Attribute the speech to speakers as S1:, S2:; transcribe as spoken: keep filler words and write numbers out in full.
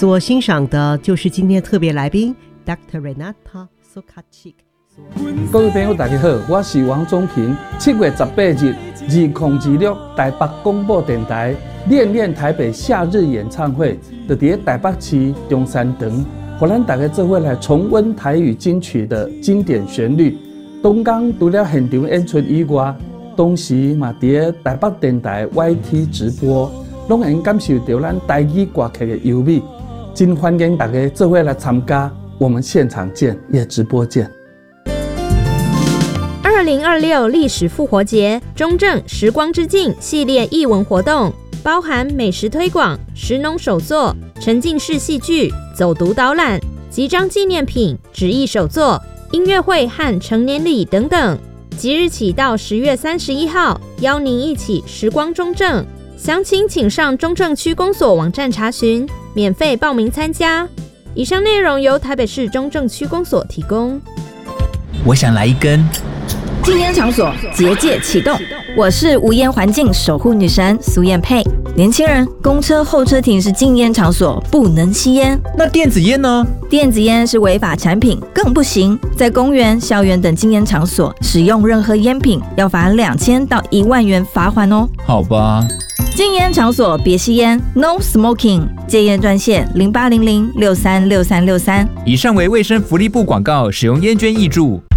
S1: 所欣赏的就是今天特别来宾 Doctor Renata Sokachik。
S2: 各位朋友大家好，我是王宗平。七月十八日，二零二六台北广播电台练练台北夏日演唱会，就在台北市中山堂，和咱大家做伙来重温台语金曲的经典旋律。东港除了现场演出以外，同时嘛在台北电台 Y T 直播，拢能感受到咱台语歌曲的优美。真欢迎大家做伙来参加，我们现场见，也直播见。
S3: 二零二六历史复活节中正时光之境系列艺文活动，包含美食推广、食农手作、沉浸式戏剧、走读导览、集章纪念品、纸艺手作、音乐会和成年礼等等。即日起到十月三十一号，邀您一起时光中正。详情请上中正区公所网站查询，免费报名参加。以上内容由台北市中正区公所提供。
S4: 我想来一根。
S5: 禁烟场所结界启动，我是无烟环境守护女神苏燕佩。年轻人，公车候车亭是禁烟场所，不能吸烟。
S4: 那电子烟呢？
S5: 电子烟是违法产品，更不行。在公园、校园等禁烟场所使用任何烟品，要罚两千到一万元罚款哦。
S4: 好吧。
S5: 禁烟场所别吸烟 ，No Smoking。戒烟专线零八零零六三六三六三。
S4: 以上为卫生福利部广告，使用烟捐挹注。